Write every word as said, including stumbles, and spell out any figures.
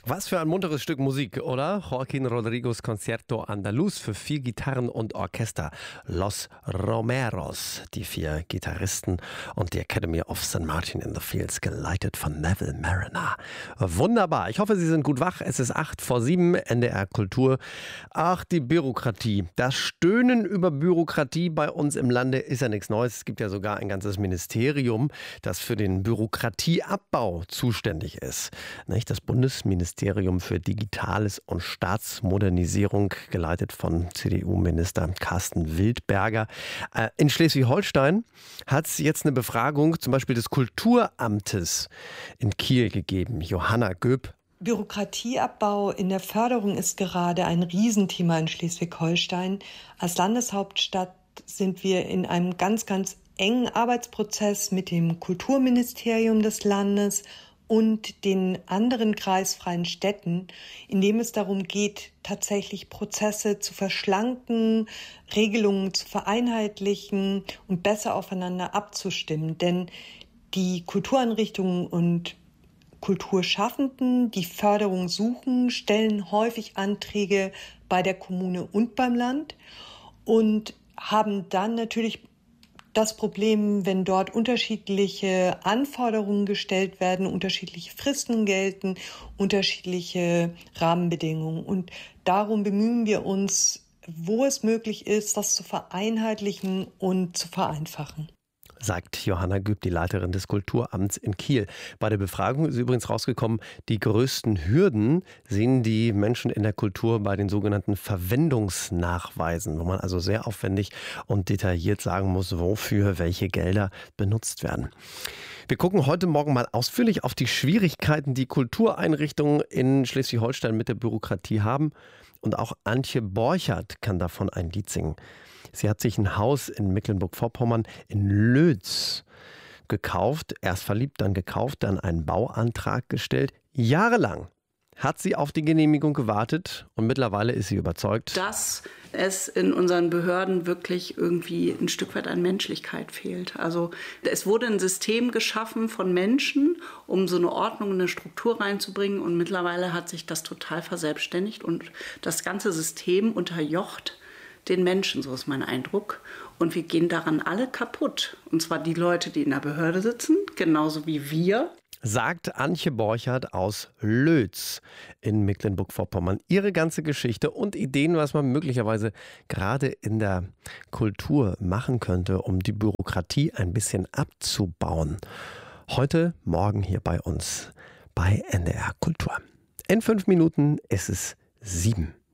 Was für ein munteres Stück Musik, oder? Joaquín Rodrigos Concierto Andaluz für vier Gitarren und Orchester. Los Romeros, die vier Gitarristen und die Academy of Saint Martin in the Fields, geleitet von Neville Mariner. Wunderbar. Ich hoffe, Sie sind gut wach. Es ist acht vor sieben, N D R Kultur. Ach, die Bürokratie. Das Stöhnen über Bürokratie bei uns im Lande ist ja nichts Neues. Es gibt ja sogar ein ganzes Ministerium, das für den Bürokratieabbau zuständig ist. Nicht? Das Bundesministerium für Digitales und Staatsmodernisierung, geleitet von C D U-Minister Carsten Wildberger. In Schleswig-Holstein hat es jetzt eine Befragung zum Beispiel des Kulturamtes in Kiel gegeben. Johanna Göb. Bürokratieabbau in der Förderung ist gerade ein Riesenthema in Schleswig-Holstein. Als Landeshauptstadt sind wir in einem ganz, ganz engen Arbeitsprozess mit dem Kulturministerium des Landes und den anderen kreisfreien Städten, in dem es darum geht, tatsächlich Prozesse zu verschlanken, Regelungen zu vereinheitlichen und besser aufeinander abzustimmen. Denn die Kultureinrichtungen und Kulturschaffenden, die Förderung suchen, stellen häufig Anträge bei der Kommune und beim Land und haben dann natürlich das Problem, wenn dort unterschiedliche Anforderungen gestellt werden, unterschiedliche Fristen gelten, unterschiedliche Rahmenbedingungen. Und darum bemühen wir uns, wo es möglich ist, das zu vereinheitlichen und zu vereinfachen. Sagt Johanna Göb, die Leiterin des Kulturamts in Kiel. Bei der Befragung ist übrigens rausgekommen, die größten Hürden sehen die Menschen in der Kultur bei den sogenannten Verwendungsnachweisen, wo man also sehr aufwendig und detailliert sagen muss, wofür welche Gelder benutzt werden. Wir gucken heute Morgen mal ausführlich auf die Schwierigkeiten, die Kultureinrichtungen in Schleswig-Holstein mit der Bürokratie haben. Und auch Antje Borchert kann davon ein Lied singen. Sie hat sich ein Haus in Mecklenburg-Vorpommern in Lötz gekauft, erst verliebt, dann gekauft, dann einen Bauantrag gestellt. Jahrelang hat sie auf die Genehmigung gewartet und mittlerweile ist sie überzeugt, dass es in unseren Behörden wirklich irgendwie ein Stück weit an Menschlichkeit fehlt. Also es wurde ein System geschaffen von Menschen, um so eine Ordnung, eine Struktur reinzubringen, und mittlerweile hat sich das total verselbstständigt und das ganze System unterjocht den Menschen, so ist mein Eindruck. Und wir gehen daran alle kaputt. Und zwar die Leute, die in der Behörde sitzen, genauso wie wir. Sagt Antje Borchert aus Lötz in Mecklenburg-Vorpommern. Ihre ganze Geschichte und Ideen, was man möglicherweise gerade in der Kultur machen könnte, um die Bürokratie ein bisschen abzubauen. Heute Morgen hier bei uns bei N D R Kultur. In fünf Minuten ist es sieben.